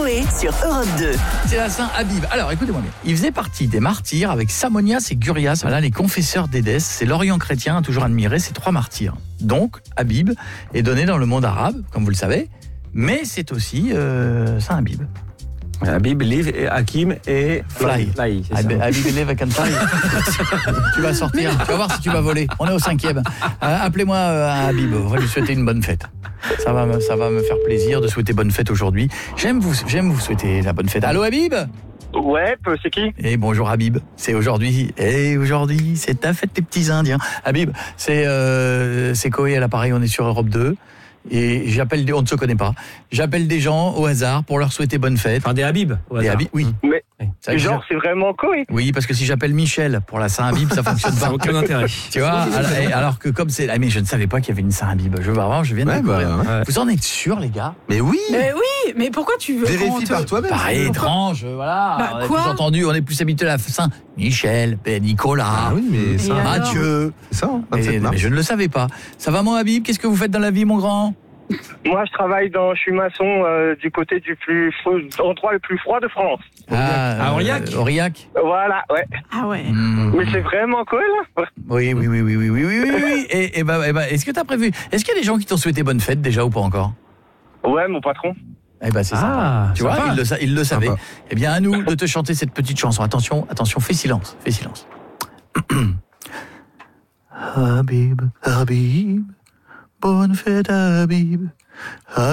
Coé sur Europe 2. C'est la Saint Habib. Alors, écoutez-moi bien. Il faisait partie des martyrs avec Samonias et Gurias. Voilà, les confesseurs d'Édesse. C'est l'Orient chrétien a toujours admiré ces trois martyrs. Donc, Habib est donné dans le monde arabe, comme vous le savez, mais c'est aussi Saint Habib. Habib, Liv, Hakim et Fly. c'est ça. Habib et Lev can fly. Tu vas sortir, tu vas voir si tu vas voler. On est au 5e. Appelez-moi Habib, on va lui souhaiter une bonne fête. Ça va me faire plaisir de souhaiter bonne fête aujourd'hui. J'aime vous souhaiter la bonne fête. Allô Habib ? Ouais, c'est qui ? Et bonjour Habib, c'est aujourd'hui. Et aujourd'hui, c'est ta fête, tes petits Indiens. Habib, c'est Coé à l'appareil, on est sur Europe 2. Et on ne se connaît pas. J'appelle des gens au hasard pour leur souhaiter bonne fête. Enfin, des Habib. Des Habib, oui. Mais Ça, genre, c'est vraiment Coé. Oui, parce que si j'appelle Michel pour la Saint-Habib, ça fonctionne pas. Ça n'a aucun intérêt. Tu vois, alors que comme c'est... Ah, mais je ne savais pas qu'il y avait une Saint-Habib. Je viens de découvrir. ouais. Vous en êtes sûrs, les gars ? Mais oui, Mais pourquoi tu veux vérifie par toi-même. Pareil, étrange, voilà. Bah, on est quoi plus entendu, on est plus habitué à la Saint-Michel, Nicolas, Ah oui, mais ça, alors Mathieu. c'est ça, hein, 27 Mais mars. je ne le savais pas. Ça va, mon Habib ? Qu'est-ce que vous faites dans la vie, mon grand ? Moi, je suis maçon du côté du endroit le plus froid de France. À Aurillac ? Aurillac. Voilà, ouais. Ah ouais. Mais c'est vraiment Coé, là. Oui. Et bah, est-ce que t'as prévu ? Est-ce qu'il y a des gens qui t'ont souhaité bonne fête déjà ou pas encore ? Ouais, mon patron. Eh ben c'est ça. Tu vois, sympa. il le savait. Sympa. Eh bien, à nous de te chanter cette petite chanson. Attention, fais silence. Habib, bonne fête Habib.